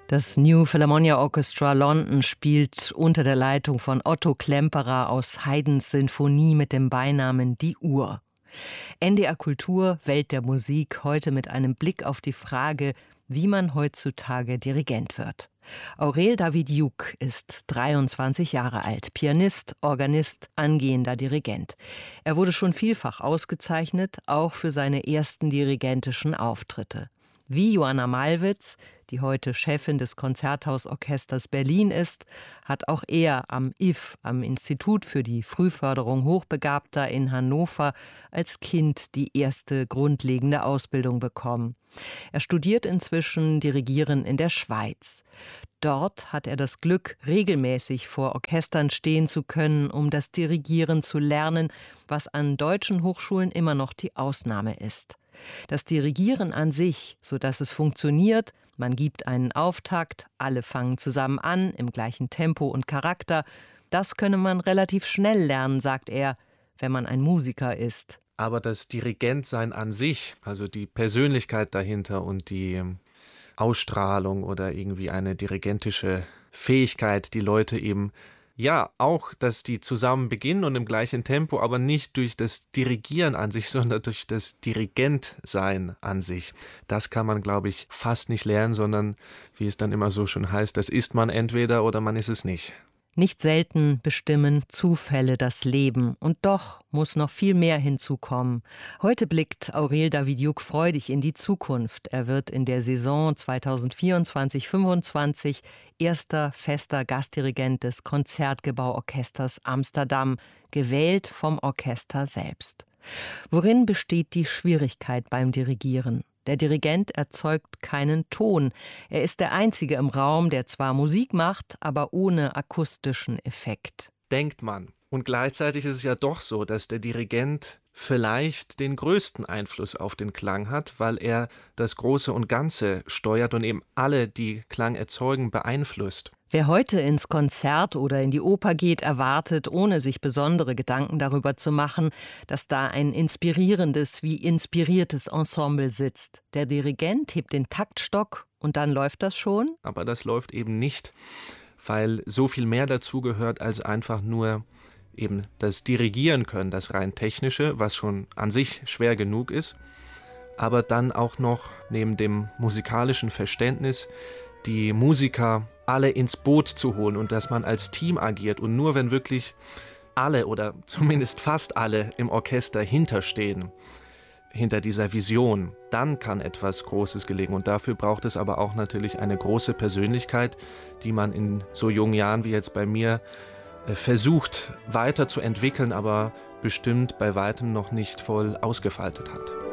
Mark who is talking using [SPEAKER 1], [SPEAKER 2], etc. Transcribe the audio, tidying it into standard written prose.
[SPEAKER 1] Das New Philharmonia Orchestra London spielt unter der Leitung von Otto Klemperer aus Haydns Sinfonie mit dem Beinamen Die Uhr. NDR Kultur, Welt der Musik, heute mit einem Blick auf die Frage, wie man heutzutage Dirigent wird. Aurel Davidiuk ist 23 Jahre alt, Pianist, Organist, angehender Dirigent. Er wurde schon vielfach ausgezeichnet, auch für seine ersten dirigentischen Auftritte. Wie Joanna Malwitz, die heute Chefin des Konzerthausorchesters Berlin ist, hat auch er am IF, am Institut für die Frühförderung Hochbegabter in Hannover, als Kind die erste grundlegende Ausbildung bekommen. Er studiert inzwischen Dirigieren in der Schweiz. Dort hat er das Glück, regelmäßig vor Orchestern stehen zu können, um das Dirigieren zu lernen, was an deutschen Hochschulen immer noch die Ausnahme ist. Das Dirigieren an sich, sodass es funktioniert, man gibt einen Auftakt, alle fangen zusammen an, im gleichen Tempo und Charakter, das könne man relativ schnell lernen, sagt er, wenn man ein Musiker ist.
[SPEAKER 2] Aber das Dirigentsein an sich, also die Persönlichkeit dahinter und die Ausstrahlung oder irgendwie eine dirigentische Fähigkeit, die Leute eben, ja, auch, dass die zusammen beginnen und im gleichen Tempo, aber nicht durch das Dirigieren an sich, sondern durch das Dirigentsein an sich. Das kann man, glaube ich, fast nicht lernen, sondern, wie es dann immer so schon heißt, das ist man entweder oder man ist es nicht.
[SPEAKER 1] Nicht selten bestimmen Zufälle das Leben. Und doch muss noch viel mehr hinzukommen. Heute blickt Aurel Davidiuk freudig in die Zukunft. Er wird in der Saison 2024/25 erster fester Gastdirigent des Concertgebouw-Orchesters Amsterdam, gewählt vom Orchester selbst. Worin besteht die Schwierigkeit beim Dirigieren? Der Dirigent erzeugt keinen Ton. Er ist der Einzige im Raum, der zwar Musik macht, aber ohne akustischen Effekt.
[SPEAKER 2] Denkt man. Und gleichzeitig ist es ja doch so, dass der Dirigent vielleicht den größten Einfluss auf den Klang hat, weil er das Große und Ganze steuert und eben alle, die Klang erzeugen, beeinflusst.
[SPEAKER 1] Wer heute ins Konzert oder in die Oper geht, erwartet, ohne sich besondere Gedanken darüber zu machen, dass da ein inspirierendes wie inspiriertes Ensemble sitzt. Der Dirigent hebt den Taktstock und dann läuft das schon?
[SPEAKER 2] Aber das läuft eben nicht, weil so viel mehr dazu gehört als einfach nur eben das Dirigieren können, das rein technische, was schon an sich schwer genug ist, aber dann auch noch neben dem musikalischen Verständnis die Musiker alle ins Boot zu holen und dass man als Team agiert und nur wenn wirklich alle oder zumindest fast alle im Orchester hinterstehen, hinter dieser Vision, dann kann etwas Großes gelingen und dafür braucht es aber auch natürlich eine große Persönlichkeit, die man in so jungen Jahren wie jetzt bei mir versucht weiterzuentwickeln, aber bestimmt bei weitem noch nicht voll ausgefaltet hat.